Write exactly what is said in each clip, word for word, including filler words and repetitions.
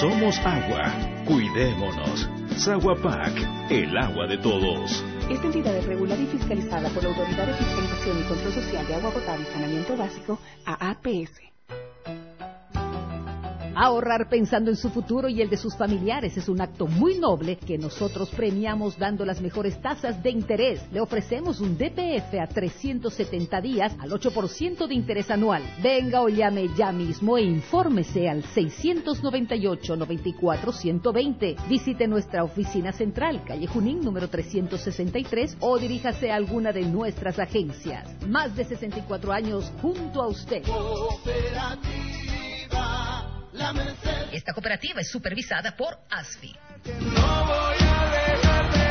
Somos agua. Cuidémonos. Saguapac, el agua de todos. Esta entidad es regulada y fiscalizada por la Autoridad de Fiscalización y Control Social de Agua Potable y Saneamiento Básico, A A P S. Ahorrar pensando en su futuro y el de sus familiares es un acto muy noble que nosotros premiamos dando las mejores tasas de interés. Le ofrecemos un D P F a trescientos setenta días al ocho por ciento de interés anual. Venga o llame ya mismo e infórmese al seiscientos noventa y ocho, noventa y cuatro, ciento veinte. Visite nuestra oficina central, calle Junín, número trescientos sesenta y tres, o diríjase a alguna de nuestras agencias. Más de sesenta y cuatro años junto a usted. Esta cooperativa es supervisada por A S F I. No voy a dejar de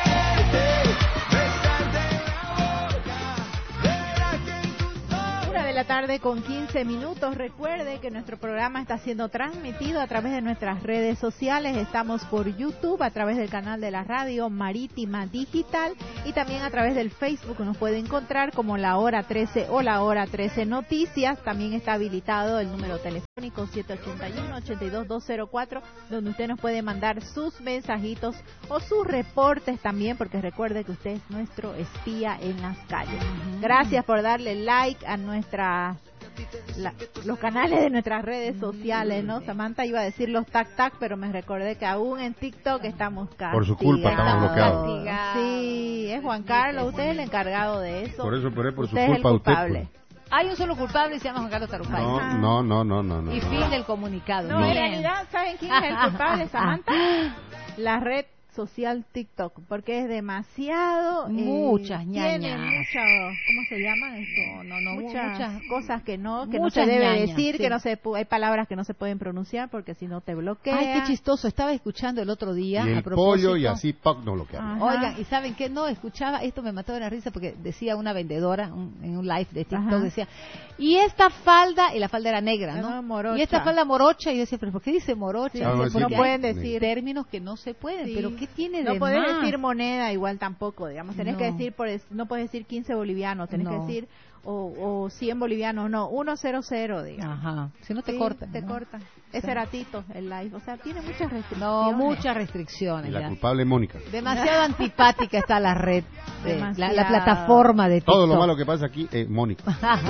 Una de la tarde con quince minutos. Recuerde que nuestro programa está siendo transmitido a través de nuestras redes sociales. Estamos por YouTube, a través del canal de la radio Marítima Digital, y también a través del Facebook. Nos puede encontrar como La Hora trece o La Hora trece Noticias. También está habilitado el número telefónico siete ocho uno, ocho dos dos cero cuatro, donde usted nos puede mandar sus mensajitos o sus reportes también, porque recuerde que usted es nuestro espía en las calles. Uh-huh. Gracias por darle like a nuestra la, los canales de nuestras redes sociales, ¿no? Samantha iba a decir los tac tac, pero me recordé que aún en TikTok estamos castigados. Por su culpa estamos bloqueados. Sí, es Juan Carlos, usted es el encargado de eso. Por eso, por, por su usted culpa es el culpable. usted. Pues. Hay un solo culpable y se llama Juan Carlos Tarufay. No, no, no, no, no, no. Y fin del comunicado. No, en realidad, ¿saben quién es el culpable, Samantha? La red social TikTok, porque es demasiado muchas eh, ñañas, tiene muchas, ¿cómo se llama esto? No, no, muchas, muchas cosas que no que no muchas se debe ñañas, decir, sí. que no se hay palabras que no se pueden pronunciar porque si no te bloquea. Ay, qué chistoso, estaba escuchando el otro día y el a propósito. pollo y así Pac no bloquearon. Oigan, y saben qué, no escuchaba, esto me mató de la risa porque decía una vendedora un, en un live de TikTok, Ajá. decía, y esta falda, y la falda era negra, ¿no? no morocha. Y esta falda morocha, y yo decía, pero ¿por qué dice morocha? Sí, no, Dice, no, porque no pueden hay decir términos que no se pueden, sí. pero ¿qué tiene no de puedes más? decir moneda igual tampoco, digamos, tenés No. que decir por es- no puedes decir quince bolivianos, tenés No. que decir o, o cien bolivianos, no, ciento, digamos. Ajá, si no te Sí, cortan. te ¿no? cortan. Ese Sí. era Tito, el live, o sea, tiene muchas restricciones. No, muchas restricciones. Y la ya. culpable es Mónica. Demasiado antipática está la red, de- la, la Demasiado. plataforma de TikTok. Todo lo malo que pasa aquí es Mónica.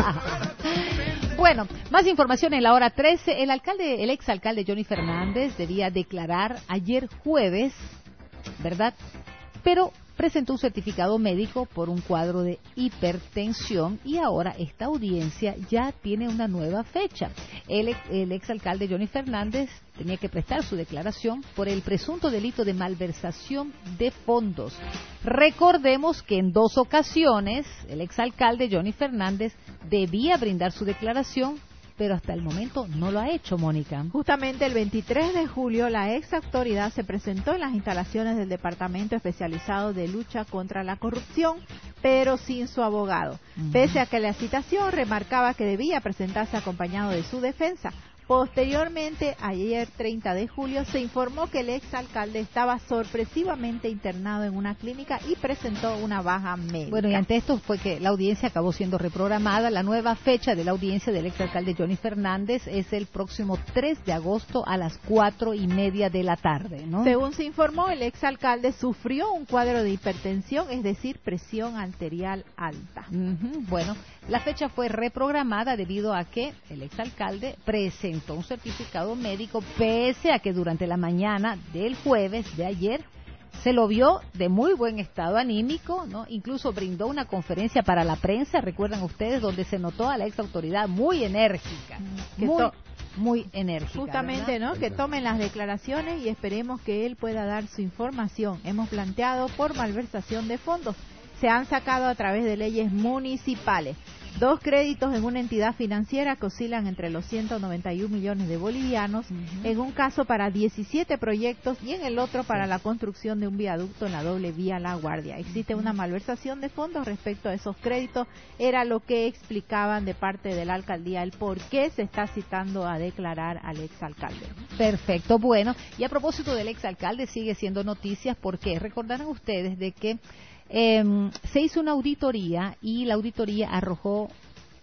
Bueno, más información en la hora trece. El alcalde, el exalcalde Johnny Fernández debía declarar ayer jueves, ¿verdad? Pero presentó un certificado médico por un cuadro de hipertensión y ahora esta audiencia ya tiene una nueva fecha. El, el exalcalde Johnny Fernández tenía que prestar su declaración por el presunto delito de malversación de fondos. Recordemos que en dos ocasiones el exalcalde Johnny Fernández debía brindar su declaración, pero hasta el momento no lo ha hecho, Mónica. Justamente el veintitrés de julio, la ex autoridad se presentó en las instalaciones del Departamento Especializado de Lucha contra la Corrupción, pero sin su abogado. Uh-huh. Pese a que la citación remarcaba que debía presentarse acompañado de su defensa. Posteriormente, ayer treinta de julio, se informó que el exalcalde estaba sorpresivamente internado en una clínica y presentó una baja médica. Bueno, y ante esto fue que la audiencia acabó siendo reprogramada. La nueva fecha de la audiencia del exalcalde Johnny Fernández es el próximo tres de agosto a las cuatro y media de la tarde, ¿no? Según se informó, el exalcalde sufrió un cuadro de hipertensión, es decir, presión arterial alta. Uh-huh. Bueno, la fecha fue reprogramada debido a que el exalcalde presentó un certificado médico, pese a que durante la mañana del jueves de ayer se lo vio de muy buen estado anímico, ¿no? Incluso brindó una conferencia para la prensa, recuerdan ustedes, donde se notó a la ex autoridad muy enérgica, Que muy, to- muy enérgica. Justamente, ¿verdad? ¿no? Que tomen las declaraciones y esperemos que él pueda dar su información. Hemos planteado por malversación de fondos. Se han sacado a través de leyes municipales. Dos créditos en una entidad financiera que oscilan entre los ciento noventa y un millones de bolivianos, uh-huh. en un caso para diecisiete proyectos y en el otro para sí. la construcción de un viaducto en la doble vía La Guardia. Existe uh-huh. una malversación de fondos respecto a esos créditos, era lo que explicaban de parte de la alcaldía, el por qué se está citando a declarar al exalcalde. Perfecto, bueno, y a propósito del exalcalde sigue siendo noticias porque recordarán ustedes de que Eh, se hizo una auditoría y la auditoría arrojó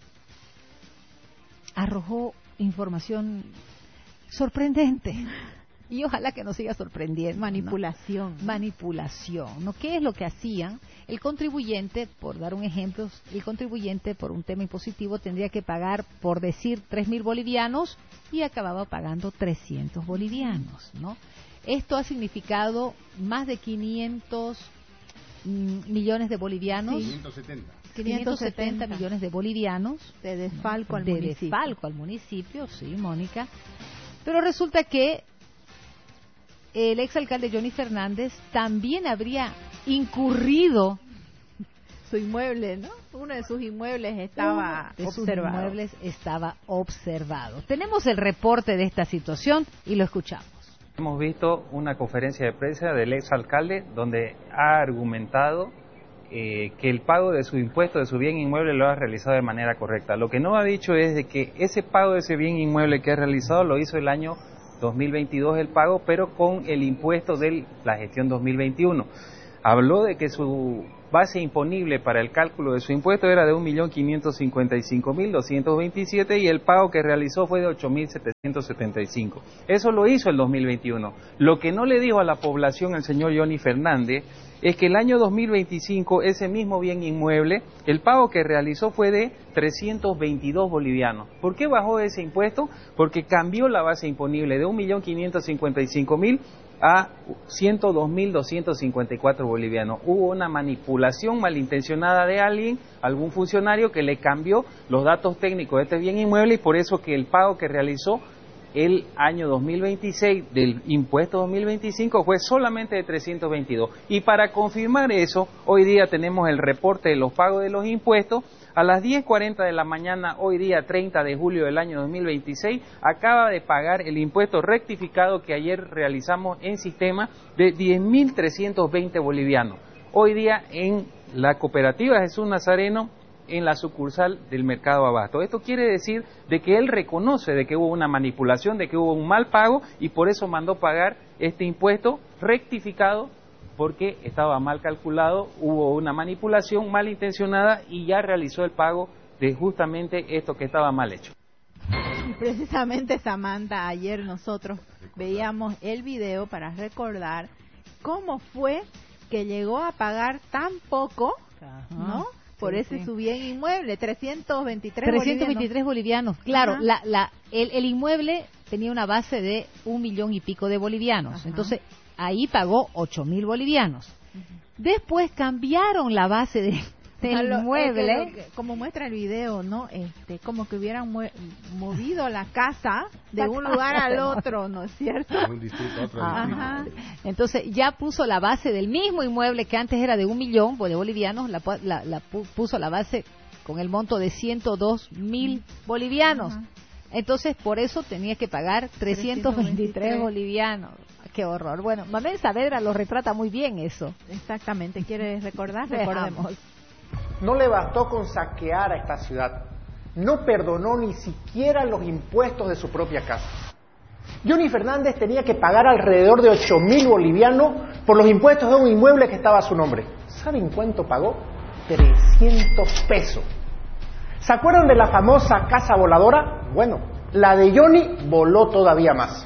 arrojó información sorprendente. Y ojalá que nos siga sorprendiendo. Manipulación. ¿no? Manipulación. ¿no? ¿Qué es lo que hacían? El contribuyente, por dar un ejemplo, el contribuyente por un tema impositivo tendría que pagar, por decir, tres mil bolivianos y acababa pagando trescientos bolivianos, ¿no? Esto ha significado más de quinientos mm, millones de bolivianos. Sí. quinientos setenta. quinientos setenta millones de bolivianos. De desfalco al de municipio. De desfalco al municipio, sí, Mónica. Pero resulta que el exalcalde Johnny Fernández también habría incurrido. Su inmueble, ¿no? Uno de sus inmuebles estaba de sus observado. inmuebles estaba observado. Tenemos el reporte de esta situación y lo escuchamos. Hemos visto una conferencia de prensa del exalcalde donde ha argumentado eh, que el pago de su impuesto, de su bien inmueble, lo ha realizado de manera correcta. Lo que no ha dicho es de que ese pago de ese bien inmueble que ha realizado lo hizo el año dos mil veintidós el pago, pero con el impuesto de la gestión dos mil veintiuno. Habló de que su base imponible para el cálculo de su impuesto era de un millón quinientos cincuenta y cinco mil doscientos veintisiete y el pago que realizó fue de ocho mil setecientos setenta y cinco. Eso lo hizo el dos mil veintiuno. Lo que no le dijo a la población el señor Johnny Fernández es que el año dos mil veinticinco ese mismo bien inmueble, el pago que realizó fue de trescientos veintidós bolivianos. ¿Por qué bajó ese impuesto? Porque cambió la base imponible de un millón quinientos cincuenta y cinco mil a ciento dos mil doscientos cincuenta y cuatro bolivianos. Hubo una manipulación malintencionada de alguien, algún funcionario que le cambió los datos técnicos de este bien inmueble y por eso que el pago que realizó el año dos mil veintiséis del impuesto dos mil veinticinco fue solamente de trescientos veintidós. Y para confirmar eso, hoy día tenemos el reporte de los pagos de los impuestos. A las diez cuarenta de la mañana, hoy día treinta de julio del año dos mil veintiséis, acaba de pagar el impuesto rectificado que ayer realizamos en sistema de diez mil trescientos veinte bolivianos. Hoy día en la cooperativa Jesús Nazareno, en la sucursal del Mercado Abasto. Esto quiere decir de que él reconoce de que hubo una manipulación, de que hubo un mal pago y por eso mandó pagar este impuesto rectificado porque estaba mal calculado, hubo una manipulación malintencionada y ya realizó el pago de justamente esto que estaba mal hecho. Y precisamente, Samantha, ayer nosotros veíamos el video para recordar cómo fue que llegó a pagar tan poco, ¿no? Por sí, ese sí. su bien inmueble, trescientos veintitrés trescientos veintitrés bolivianos. Claro, Ajá. la, la, el, el inmueble tenía una base de un millón y pico de bolivianos. Ajá. Entonces, ahí pagó ocho mil bolivianos. Uh-huh. Después cambiaron la base de, del lo, inmueble. Es que que, como muestra el video, ¿no? Este, como que hubieran mue movido la casa de un lugar al otro, ¿no es cierto? De un distrito a otro Ajá. distrito. Entonces ya puso la base del mismo inmueble que antes era de un millón de bolivianos, la, la, la puso la base con el monto de ciento dos mil bolivianos. Ajá. Entonces por eso tenía que pagar trescientos veintitrés bolivianos. Qué horror. Bueno, Mabel Saavedra lo retrata muy bien eso. Exactamente. ¿Quieres recordar? Recordemos. No le bastó con saquear a esta ciudad. No perdonó ni siquiera los impuestos de su propia casa. Johnny Fernández tenía que pagar alrededor de ocho mil bolivianos por los impuestos de un inmueble que estaba a su nombre. ¿Saben cuánto pagó? trescientos pesos. ¿Se acuerdan de la famosa casa voladora? Bueno, la de Johnny voló todavía más.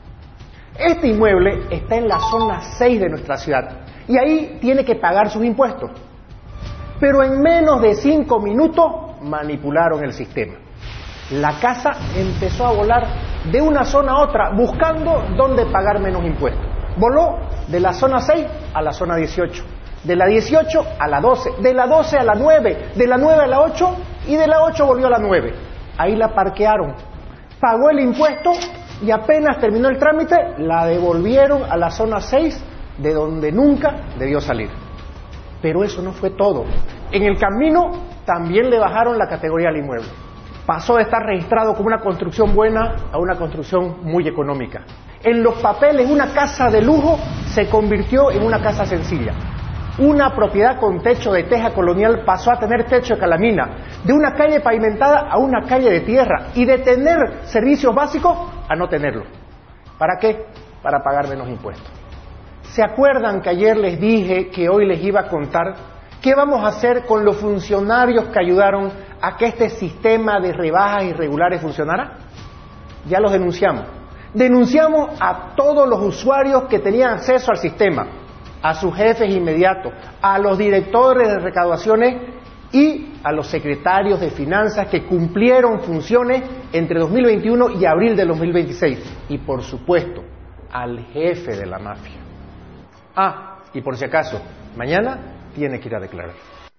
Este inmueble está en la zona seis de nuestra ciudad y ahí tiene que pagar sus impuestos. Pero en menos de cinco minutos manipularon el sistema. La casa empezó a volar de una zona a otra buscando dónde pagar menos impuestos. Voló de la zona seis a la zona dieciocho, de la dieciocho a la doce, de la doce a la nueve, de la nueve a la ocho y de la ocho volvió a la nueve. Ahí la parquearon, pagó el impuesto y apenas terminó el trámite la devolvieron a la zona seis de donde nunca debió salir. Pero eso no fue todo. En el camino también le bajaron la categoría al inmueble. Pasó de estar registrado como una construcción buena a una construcción muy económica. En los papeles, una casa de lujo se convirtió en una casa sencilla. Una propiedad con techo de teja colonial pasó a tener techo de calamina. De una calle pavimentada a una calle de tierra. Y de tener servicios básicos a no tenerlo. ¿Para qué? Para pagar menos impuestos. ¿Se acuerdan que ayer les dije que hoy les iba a contar qué vamos a hacer con los funcionarios que ayudaron a que este sistema de rebajas irregulares funcionara? Ya los denunciamos. Denunciamos a todos los usuarios que tenían acceso al sistema, a sus jefes inmediatos, a los directores de recaudaciones y a los secretarios de finanzas que cumplieron funciones entre dos mil veintiuno y abril de dos mil veintiséis. Y por supuesto, al jefe de la mafia. Ah, y por si acaso, mañana tiene que ir a declarar.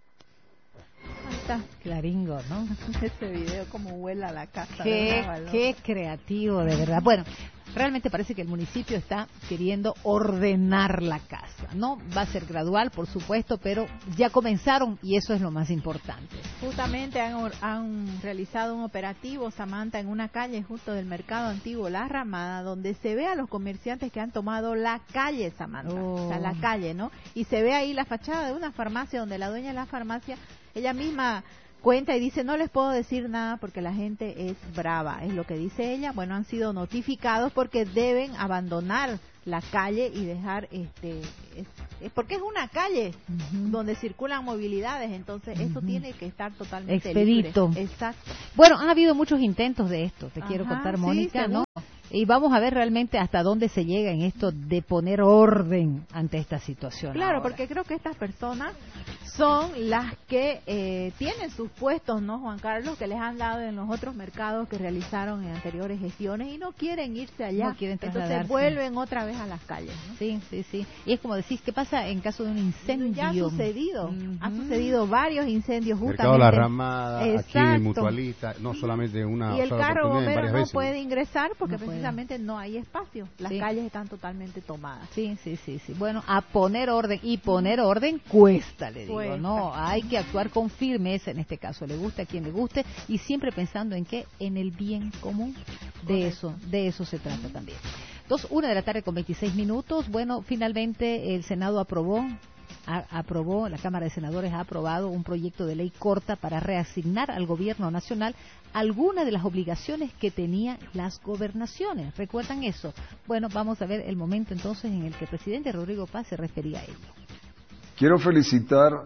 Claringo, ¿no? Ese video como vuela a la casa. Qué, qué creativo, de verdad. Bueno, realmente parece que el municipio está queriendo ordenar la casa, ¿no? Va a ser gradual, por supuesto, pero ya comenzaron y eso es lo más importante. Justamente han, han realizado un operativo, Samantha, en una calle justo del mercado antiguo La Ramada, donde se ve a los comerciantes que han tomado la calle, Samantha, oh. o sea, la calle, ¿no? Y se ve ahí la fachada de una farmacia donde la dueña de la farmacia, ella misma cuenta y dice, no les puedo decir nada porque la gente es brava, es lo que dice ella. Bueno, han sido notificados porque deben abandonar la calle y dejar, este, es, es porque es una calle uh-huh. donde circulan movilidades, entonces uh-huh. eso tiene que estar totalmente expedito. Libre. Exacto. Bueno, ha habido muchos intentos de esto, te Ajá, quiero contar, Mónica, sí, ¿no? Y vamos a ver realmente hasta dónde se llega en esto de poner orden ante esta situación. Claro, ahora. Porque creo que estas personas son las que eh, tienen sus puestos, ¿no, Juan Carlos? Que les han dado en los otros mercados que realizaron en anteriores gestiones y no quieren irse allá. No quieren trasladarse. Entonces vuelven otra vez a las calles, ¿no? Sí, sí, sí. Y es como decís, ¿qué pasa en caso de un incendio? Ya ha sucedido. Uh-huh. Ha sucedido varios incendios justamente. Mercado La Ramada, Exacto. aquí en Mutualista, no solamente una Y el sola carro bombero no veces. puede ingresar porque no precisamente puede. no hay espacio. Las sí. calles están totalmente tomadas. Sí, sí, sí, sí. Bueno, a poner orden. Y poner orden cuesta, le digo, cuesta. ¿no? Hay que actuar con firmeza en este caso. Le guste a quien le guste y siempre pensando en qué, en el bien común. De Correcto. eso, de eso se trata también. Dos, una de la tarde con veintiséis minutos. Bueno, finalmente el Senado aprobó A, aprobó, la Cámara de Senadores ha aprobado un proyecto de ley corta para reasignar al gobierno nacional algunas de las obligaciones que tenían las gobernaciones. ¿Recuerdan eso? Bueno, vamos a ver el momento entonces en el que el presidente Rodrigo Paz se refería a ello. Quiero felicitar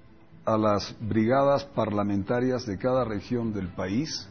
a las brigadas parlamentarias de cada región del país,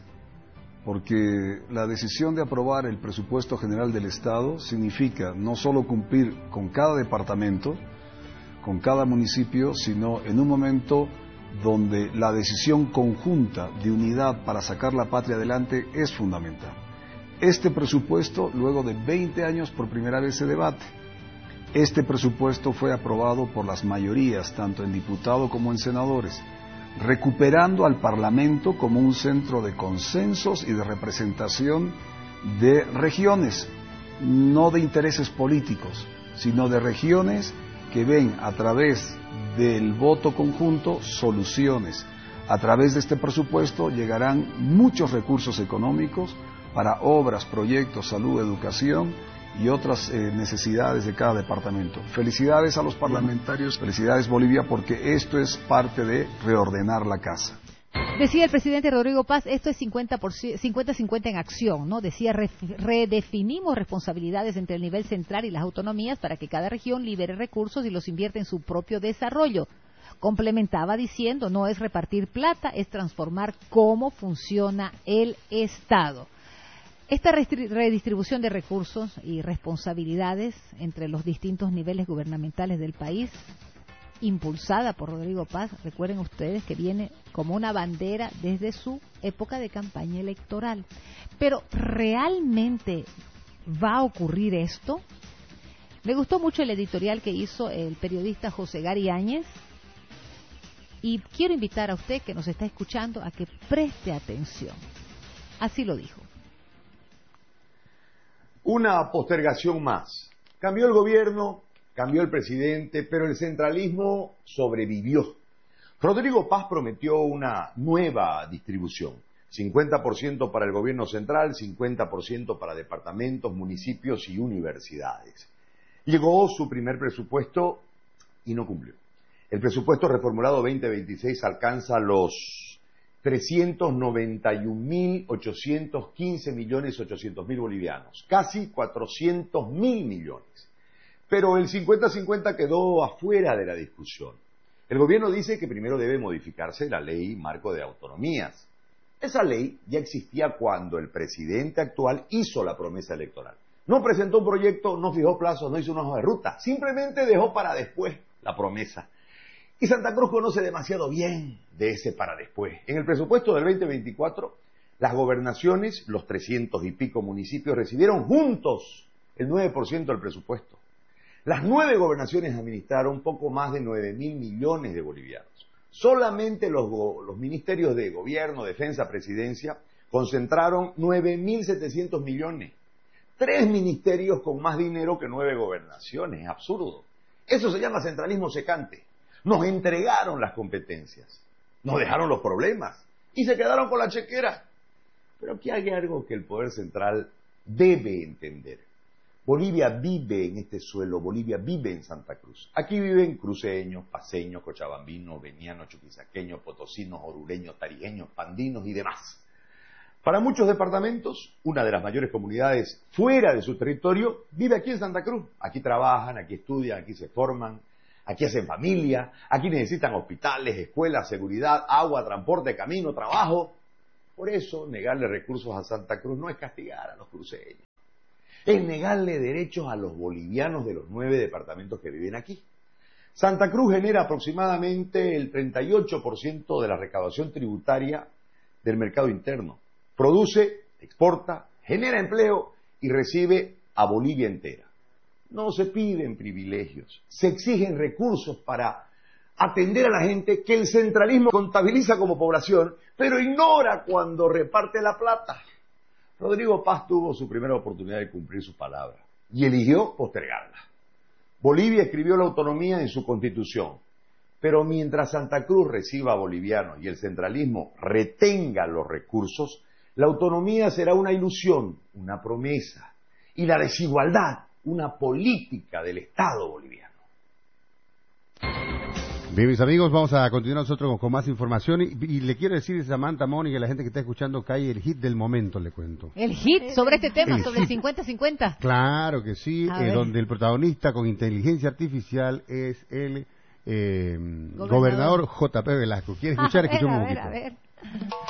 porque la decisión de aprobar el presupuesto general del Estado significa no solo cumplir con cada departamento, con cada municipio, sino en un momento donde la decisión conjunta de unidad para sacar la patria adelante es fundamental. Este presupuesto, luego de veinte años, por primera vez se debate. Este presupuesto fue aprobado por las mayorías, tanto en diputados como en senadores, recuperando al Parlamento como un centro de consensos y de representación de regiones, no de intereses políticos, sino de regiones que ven a través del voto conjunto soluciones. A través de este presupuesto llegarán muchos recursos económicos para obras, proyectos, salud, educación y otras eh, necesidades de cada departamento. Felicidades a los parlamentarios, felicidades Bolivia, porque esto es parte de reordenar la casa. Decía el presidente Rodrigo Paz, esto es cincuenta cincuenta en acción, ¿no? Decía, re, redefinimos responsabilidades entre el nivel central y las autonomías para que cada región libere recursos y los invierta en su propio desarrollo. Complementaba diciendo, no es repartir plata, es transformar cómo funciona el Estado. Esta redistribución de recursos y responsabilidades entre los distintos niveles gubernamentales del país, impulsada por Rodrigo Paz, recuerden ustedes que viene como una bandera desde su época de campaña electoral. Pero ¿realmente va a ocurrir esto? Me gustó mucho el editorial que hizo el periodista José Gary Áñez y quiero invitar a usted que nos está escuchando a que preste atención. Así lo dijo. Una postergación más. Cambió el gobierno, cambió el presidente, pero el centralismo sobrevivió. Rodrigo Paz prometió una nueva distribución. cincuenta por ciento para el gobierno central, cincuenta por ciento para departamentos, municipios y universidades. Llegó su primer presupuesto y no cumplió. El presupuesto reformulado veinte veintiséis alcanza los trescientos noventa y un mil ochocientos quince millones ochocientos mil bolivianos, casi cuatrocientos mil millones. Pero el cincuenta cincuenta quedó afuera de la discusión. El gobierno dice que primero debe modificarse la ley marco de autonomías. Esa ley ya existía cuando el presidente actual hizo la promesa electoral. No presentó un proyecto, no fijó plazos, no hizo una hoja de ruta, simplemente dejó para después la promesa. Y Santa Cruz conoce demasiado bien de ese para después. En el presupuesto del veinte veinticuatro, las gobernaciones, los trescientos y pico municipios, recibieron juntos el nueve por ciento del presupuesto. Las nueve gobernaciones administraron poco más de nueve mil millones de bolivianos. Solamente los, los ministerios de gobierno, defensa, presidencia, concentraron nueve mil setecientos millones. Tres ministerios con más dinero que nueve gobernaciones. Es absurdo. Eso se llama centralismo secante. Nos entregaron las competencias, nos dejaron los problemas y se quedaron con la chequera. Pero aquí hay algo que el Poder Central debe entender. Bolivia vive en este suelo, Bolivia vive en Santa Cruz. Aquí viven cruceños, paceños, cochabambinos, venianos, chuquisaqueños, potosinos, orureños, tarijeños, pandinos y demás. Para muchos departamentos, una de las mayores comunidades fuera de su territorio vive aquí en Santa Cruz. Aquí trabajan, aquí estudian, aquí se forman, aquí hacen familia, aquí necesitan hospitales, escuelas, seguridad, agua, transporte, camino, trabajo. Por eso, negarle recursos a Santa Cruz no es castigar a los cruceños. Es negarle derechos a los bolivianos de los nueve departamentos que viven aquí. Santa Cruz genera aproximadamente el treinta y ocho por ciento de la recaudación tributaria del mercado interno. Produce, exporta, genera empleo y recibe a Bolivia entera. No se piden privilegios, se exigen recursos para atender a la gente que el centralismo contabiliza como población, pero ignora cuando reparte la plata. Rodrigo Paz tuvo su primera oportunidad de cumplir su palabra y eligió postergarla. Bolivia escribió la autonomía en su constitución, pero mientras Santa Cruz reciba a bolivianos y el centralismo retenga los recursos, la autonomía será una ilusión, una promesa, y la desigualdad, una política del Estado boliviano. Bien, mis amigos, vamos a continuar nosotros con, con más información y, y le quiero decir a Samantha, Mónica y a la gente que está escuchando que hay el hit del momento, le cuento. El hit sobre este tema, El sobre hit. el cincuenta cincuenta. Claro que sí, eh, donde el protagonista con inteligencia artificial es el eh, gobernador. gobernador J P Velasco. ¿Quiere escuchar? A ver, Escuchemos a un ver, poquito. a ver.